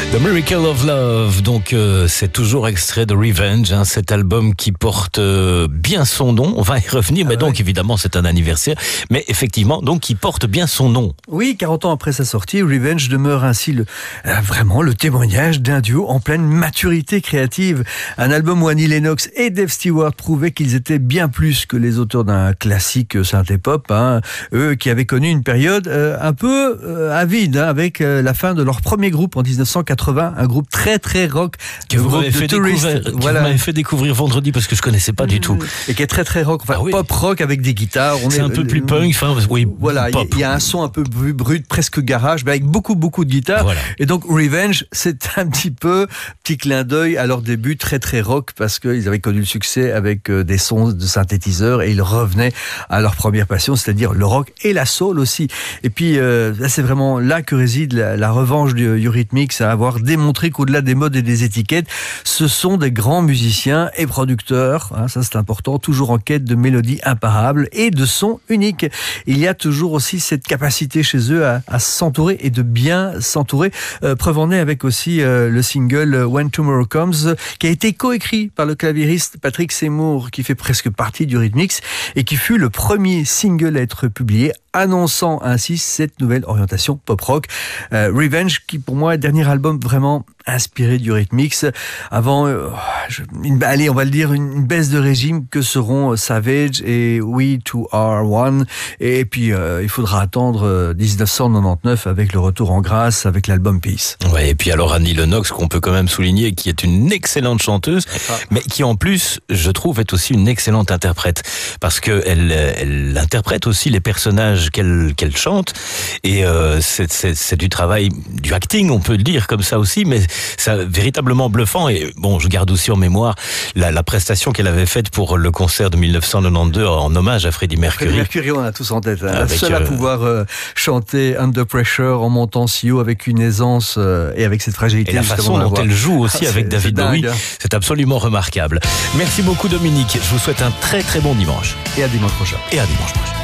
The Miracle of Love, donc c'est toujours extrait de Revenge, cet album qui porte bien son nom. On va y revenir, mais donc évidemment c'est un anniversaire, mais effectivement donc qui porte bien son nom. Oui, 40 ans après sa sortie, Revenge demeure ainsi vraiment le témoignage d'un duo en pleine maturité créative. Un album où Annie Lennox et Dave Stewart prouvaient qu'ils étaient bien plus que les auteurs d'un classique synthé-pop, eux qui avaient connu une période un peu avide, avec la fin de leur premier groupe en 1980, un groupe très très rock que vous m'avez fait découvrir vendredi parce que je connaissais pas du tout, et qui est très très rock, pop rock avec des guitares. C'est un peu plus punk, voilà, il y a un son un peu plus brut, presque garage, mais avec beaucoup de guitares. Voilà. Et donc Revenge, c'est un petit clin d'œil à leur début très très rock, parce qu'ils avaient connu le succès avec des sons de synthétiseurs et ils revenaient à leur première passion, c'est-à-dire le rock et la soul aussi. Et puis là, c'est vraiment là que réside la revanche du Eurythmics, à avoir démontré qu'au-delà des modes et des étiquettes, ce sont des grands musiciens et producteurs, ça c'est important, toujours en quête de mélodies imparables et de sons uniques. Il y a toujours aussi cette capacité chez eux à s'entourer et de bien s'entourer. Preuve en est avec aussi le single When Tomorrow Comes, qui a été coécrit par le claviériste Patrick Seymour, qui fait presque partie du Eurythmics et qui fut le premier single à être publié, annonçant ainsi cette nouvelle orientation pop-rock. Revenge, qui pour moi est le dernier album vraiment inspiré du Eurythmics, avant, on va le dire, une baisse de régime que seront Savage et We 2 Are One. Et puis, il faudra attendre 1999 avec le retour en grâce, avec l'album Peace. Ouais, et puis alors Annie Lennox, qu'on peut quand même souligner, qui est une excellente chanteuse, mais qui en plus, je trouve, est aussi une excellente interprète, parce que elle interprète aussi les personnages qu'elle chante, et c'est du travail, du acting, on peut le dire comme ça aussi, mais c'est véritablement bluffant. Et bon, je garde aussi en mémoire la prestation qu'elle avait faite pour le concert de 1992 en hommage à Freddie Mercury. Freddie Mercury, on a tous en tête, la seule à pouvoir chanter Under Pressure en montant si haut avec une aisance et avec cette fragilité. Et la façon dont elle joue aussi avec David Bowie, c'est absolument remarquable. Merci beaucoup Dominique, je vous souhaite un très très bon dimanche. Et à dimanche prochain.